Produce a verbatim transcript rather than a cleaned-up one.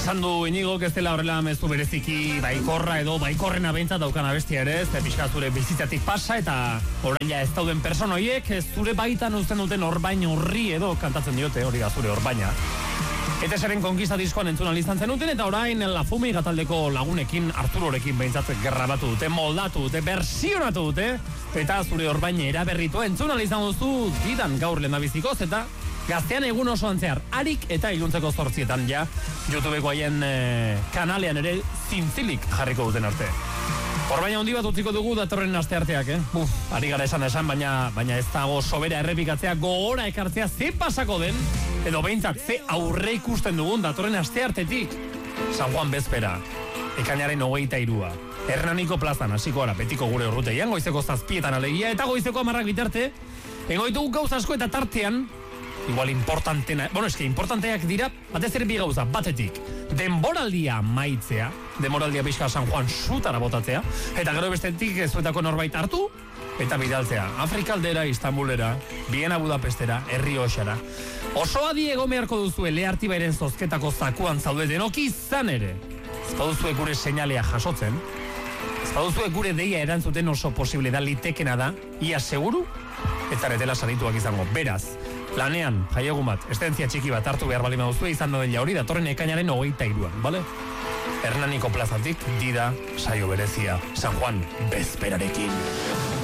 Esan du Inigo, ez dela horrela mezu bereziki baikorra edo baikorrena behintzat daukan abestia ere, ez pixka zure bizitzatik pasa eta orain ja ez dauden persona horiek zure baitan uzten duten orbain horri edo kantatzen diote, hori da zure orbaina. Eta zeren konkista diskoan entzuna izan zenuten eta orain La Fumiga taldeko lagunekin Arturorekin behintzat grabatu dute, moldatu dute, versionatu dute eta zure orbain eraberritu entzuna izan duzu didan gaur lehendabizikoz eta gaztean egun osoan zehar, harik eta iluntzeko zortzietan ja, YouTubeko haien e, kanalean ere zintzilik jarriko duten arte. Hor baina handi bat utziko dugu datorren aste arteak, eh? Uf, ari gara esan esan, baina, baina ez dago sobera errepikatzea, gogora ekartzea ze pasako den, edo behintzat ze aurre ikusten dugun datorren aste artetik. San Juan bezpera, ekainaren hogeita irua. Hernaniko plazan, hasiko gara, betiko gure urruteian, goizeko zazpietan alegia, eta goizeko amarrak bitarte, egoitugu gauza asko eta tartean, igual importantena, bueno, eske importanteak dira, batez ere bi gauza, batetik, denboraldia maitzea, denboraldia pixka San Juan sutara botatzea, eta gero bestetik zuetako norbait hartu, eta bidaltzea, Afrikaldera, Istanbulera, Viena Budapestera, Herri Oxara. Oso adi ego meharko duzu ele artibairen zozketako zakuan zaudeten, oki izan ere. Ez baduzue gure seinalea jasotzen, ez baduzue gure deia erantzuten oso posible da litekena da, ia seguru, ez zaretela sarituak izango, beraz. Lanean, jaiegun bat, estentzia txiki bat hartu behar balima duzue izan da dela hori datorren ekainaren hogeita iruan, bale? Hernaniko plazatik, dida, saio berezia, San Juan bezperarekin.